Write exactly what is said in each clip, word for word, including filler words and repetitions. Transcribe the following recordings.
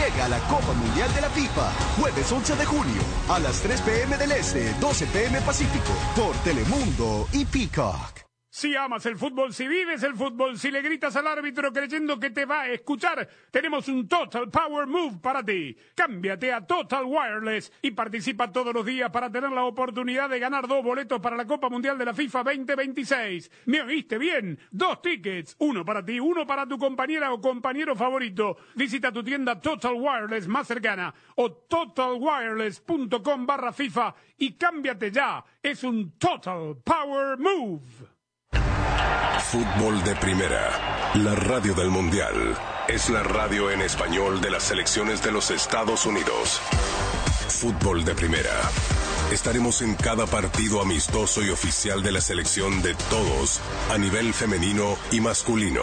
Juega la Copa Mundial de la FIFA, jueves once de junio, a las tres pe eme del Este, doce pe eme Pacífico, por Telemundo y Peacock. Si amas el fútbol, si vives el fútbol, si le gritas al árbitro creyendo que te va a escuchar, tenemos un Total Power Move para ti. Cámbiate a Total Wireless y participa todos los días para tener la oportunidad de ganar dos boletos para la Copa Mundial de la FIFA veinte veintiséis. ¿Me oíste bien? Dos tickets, uno para ti, uno para tu compañera o compañero favorito. Visita tu tienda Total Wireless más cercana o totalwireless.com barra FIFA y cámbiate ya. Es un Total Power Move. Fútbol de Primera, la radio del Mundial. Es la radio en español de las selecciones de los Estados Unidos. Fútbol de Primera. Estaremos en cada partido amistoso y oficial de la selección de todos, a nivel femenino y masculino.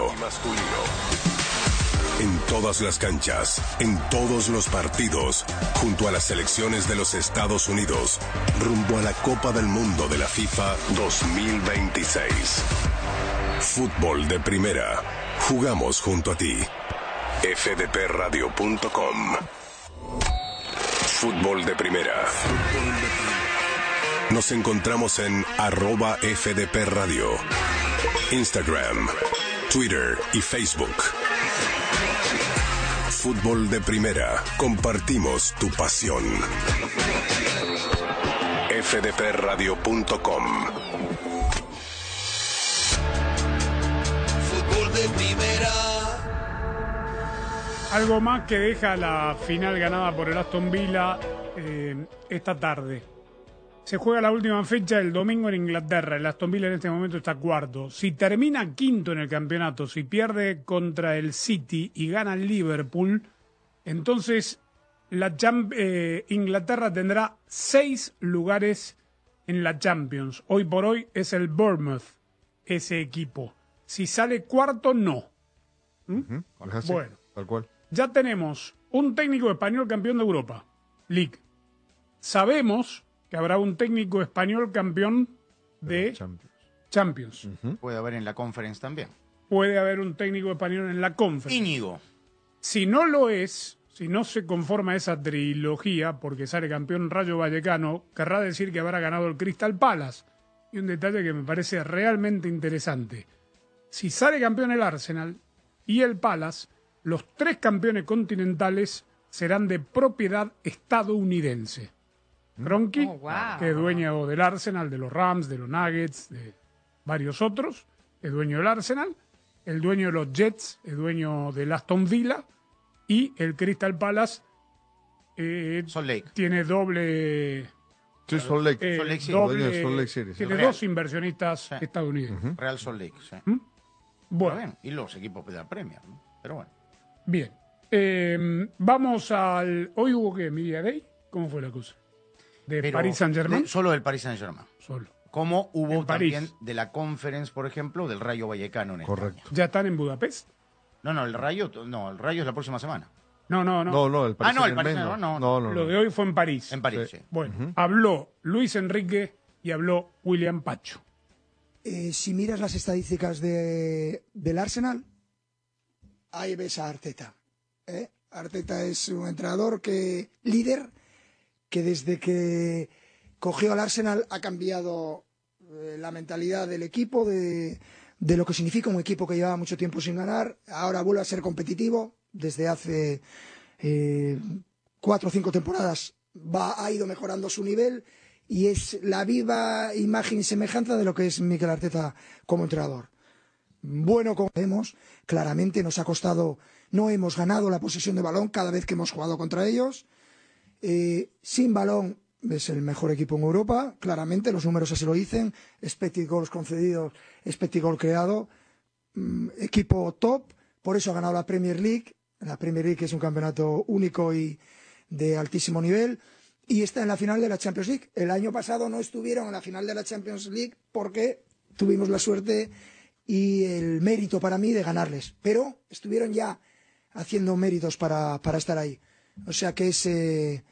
En todas las canchas, en todos los partidos, junto a las selecciones de los Estados Unidos, rumbo a la Copa del Mundo de la FIFA dos mil veintiséis. Fútbol de Primera. Jugamos junto a ti. F D P radio punto com. Fútbol de Primera. Nos encontramos en arroba F D P Radio, Instagram, Twitter y Facebook. Fútbol de Primera. Compartimos tu pasión. F D P radio punto com. Fútbol de Primera. Algo más que deja la final ganada por el Aston Villa eh, esta tarde. Se juega la última fecha el domingo en Inglaterra. El Aston Villa en este momento está cuarto. Si termina quinto en el campeonato, si pierde contra el City y gana el Liverpool, entonces la Champ- eh, Inglaterra tendrá seis lugares en la Champions. Hoy por hoy es el Bournemouth, ese equipo. Si sale cuarto, no. ¿Mm? Uh-huh. Así, bueno, tal cual. Ya tenemos un técnico español campeón de Europa League. Sabemos que habrá un técnico español campeón de Champions. Champions. Uh-huh. Puede haber en la Conference también. Puede haber un técnico español en la Conference. Íñigo. Si no lo es, si no se conforma esa trilogía, porque sale campeón Rayo Vallecano, querrá decir que habrá ganado el Crystal Palace. Y un detalle que me parece realmente interesante. Si sale campeón el Arsenal y el Palace, los tres campeones continentales serán de propiedad estadounidense. Kroenke, oh, wow. que es dueño del Arsenal, de los Rams, de los Nuggets, de varios otros, es dueño del Arsenal. El dueño de los Jets es dueño del Aston Villa. Y el Crystal Palace eh, Salt Lake. tiene doble... Sí, Salt Lake. eh, Salt Lake City. doble- Dueño de Salt Lake City, sí. tiene Real. dos inversionistas Sí. estadounidenses. Uh-huh. Real Salt Lake, sí. ¿Mm? Bueno, Bien. Y los equipos de la Premier, ¿no? Pero bueno. bien. Eh, vamos al... ¿Hoy hubo qué? ¿Media Day? ¿Cómo fue la cosa? ¿De Pero Paris Saint-Germain? de- Solo del Paris Saint-Germain. Solo. Como hubo En París. también de la Conference, por ejemplo, del Rayo Vallecano en Correcto. España. ¿Ya están en Budapest? No, no, el Rayo, no, el Rayo es la próxima semana. No, no, no. No, no, el Paris Ah, no, el Saint-Germain Paris no. Saint-Germain, No, no, Lo no. de hoy fue en París. En París, Sí. sí. Bueno, Ujú. habló Luis Enrique y habló William Pacho. Eh, si miras las estadísticas de, del Arsenal, ahí ves a Arteta. ¿eh? Arteta es un entrenador que líder, que desde que cogió al Arsenal ha cambiado eh, la mentalidad del equipo, de, de lo que significa un equipo que llevaba mucho tiempo sin ganar. Ahora vuelve a ser competitivo. Desde hace eh, cuatro o cinco temporadas va, ha ido mejorando su nivel y es la viva imagen y semejanza de lo que es Mikel Arteta como entrenador. Bueno, como vemos, claramente nos ha costado, no hemos ganado la posesión de balón cada vez que hemos jugado contra ellos. Eh, sin balón es el mejor equipo en Europa, claramente, los números así lo dicen, expected goals concedidos, expected goal creado, mm, equipo top, por eso ha ganado la Premier League, la Premier League es un campeonato único y de altísimo nivel, y está en la final de la Champions League. El año pasado no estuvieron en la final de la Champions League porque tuvimos la suerte y el mérito para mí de ganarles, pero estuvieron ya haciendo méritos para, para estar ahí. O sea que es, eh,